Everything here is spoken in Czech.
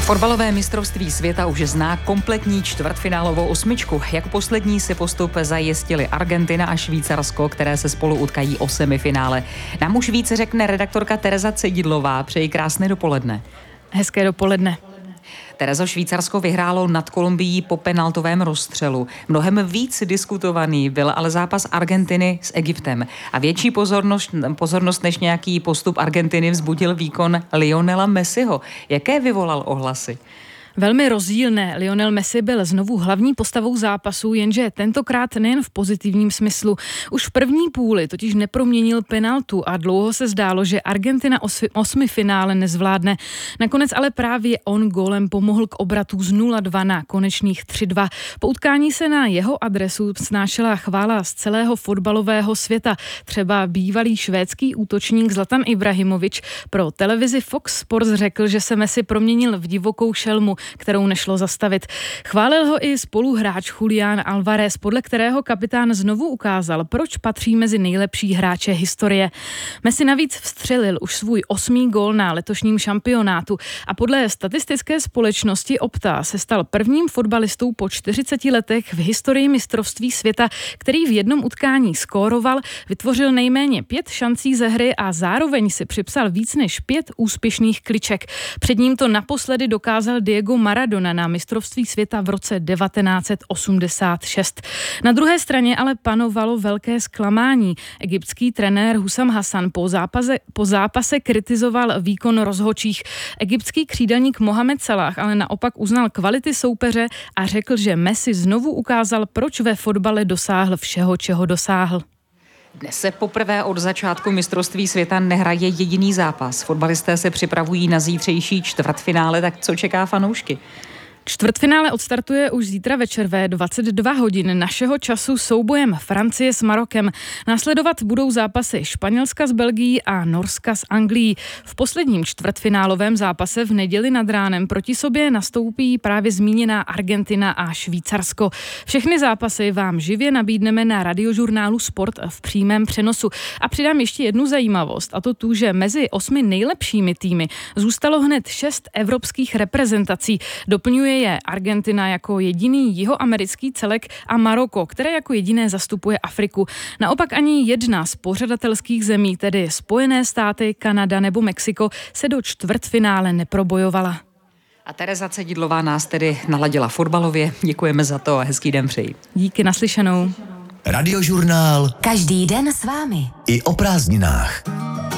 Fotbalové mistrovství světa už zná kompletní čtvrtfinálovou osmičku. Jako poslední si postup zajistili Argentina a Švýcarsko, které se spolu utkají o semifinále. Nám už více řekne redaktorka Tereza Cedidlová. Přeji krásné dopoledne. Hezké dopoledne. Terezo, Švýcarsko vyhrálo nad Kolumbií po penaltovém rozstřelu. Mnohem víc diskutovaný byl ale zápas Argentiny s Egyptem. A větší pozornost než nějaký postup Argentiny vzbudil výkon Lionela Messiho. Jaké vyvolal ohlasy? Velmi rozdílné. Lionel Messi byl znovu hlavní postavou zápasu, jenže tentokrát nejen v pozitivním smyslu. Už v první půli totiž neproměnil penaltu a dlouho se zdálo, že Argentina osmifinále nezvládne. Nakonec ale právě on gólem pomohl k obratu z 0-2 na konečných 3-2. Po utkání se na jeho adresu snášela chvála z celého fotbalového světa. Třeba bývalý švédský útočník Zlatan Ibrahimovič pro televizi Fox Sports řekl, že se Messi proměnil v divokou šelmu, kterou nešlo zastavit. Chválil ho i spoluhráč Julián Alvarez, podle kterého kapitán znovu ukázal, proč patří mezi nejlepší hráče historie. Messi navíc vstřelil už svůj 8. gól na letošním šampionátu a podle statistické společnosti Opta se stal prvním fotbalistou po 40 letech v historii mistrovství světa, který v jednom utkání skóroval, vytvořil nejméně 5 šancí ze hry a zároveň si připsal víc než 5 úspěšných kliček. Před ním to naposledy dokázal Diego Maradona na mistrovství světa v roce 1986. Na druhé straně ale panovalo velké zklamání. Egyptský trenér Hussam Hassan po zápase kritizoval výkon rozhodčích. Egyptský křídelník Mohamed Salah ale naopak uznal kvality soupeře a řekl, že Messi znovu ukázal, proč ve fotbale dosáhl všeho, čeho dosáhl. Dnes se poprvé od začátku mistrovství světa nehraje jediný zápas. Fotbalisté se připravují na zítřejší čtvrtfinále, tak co čeká fanoušky? Čtvrtfinále odstartuje už zítra večer ve 22 hodin našeho času soubojem Francie s Marokem. Následovat budou zápasy Španělska s Belgií a Norska s Anglií. V posledním čtvrtfinálovém zápase v neděli nad ránem proti sobě nastoupí právě zmíněná Argentina a Švýcarsko. Všechny zápasy vám živě nabídneme na radiožurnálu Sport v přímém přenosu. A přidám ještě jednu zajímavost, a to tu, že mezi 8 nejlepšími týmy zůstalo hned 6 evropských reprezentací. Doplňuje je Argentina jako jediný jihoamerický celek a Maroko, které jako jediné zastupuje Afriku. Naopak ani jedna z pořadatelských zemí, tedy Spojené státy, Kanada nebo Mexiko, se do čtvrtfinále neprobojovala. A Tereza Cedidlová nás tedy naladila fotbalově. Děkujeme za to a hezký den přeji. Díky, naslyšenou. Radiožurnál. Každý den s vámi. I o prázdninách.